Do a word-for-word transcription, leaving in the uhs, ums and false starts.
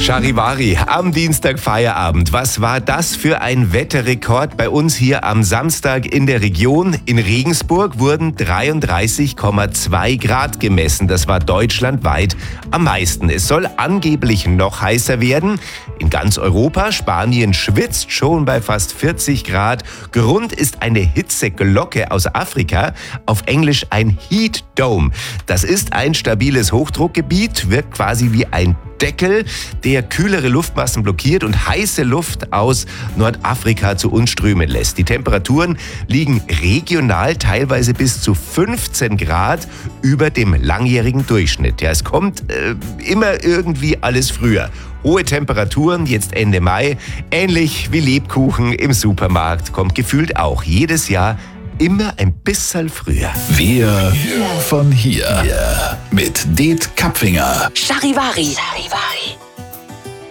Charivari, am Dienstag Feierabend. Was war das für ein Wetterrekord bei uns hier am Samstag in der Region? In Regensburg wurden dreiunddreißig Komma zwei Grad gemessen. Das war deutschlandweit am meisten. Es soll angeblich noch heißer werden. In ganz Europa, Spanien schwitzt schon bei fast vierzig Grad. Grund ist eine Hitzeglocke aus Afrika, auf Englisch ein Heat Dome. Das ist ein stabiles Hochdruckgebiet, wirkt quasi wie ein Deckel, der kühlere Luftmassen blockiert und heiße Luft aus Nordafrika zu uns strömen lässt. Die Temperaturen liegen regional teilweise bis zu fünfzehn Grad über dem langjährigen Durchschnitt. Ja, es kommt äh, immer irgendwie alles früher. Hohe Temperaturen, jetzt Ende Mai, ähnlich wie Lebkuchen im Supermarkt, kommt gefühlt auch jedes Jahr immer ein bisschen früher. Wir von hier. Mit Det Kapfinger. Charivari.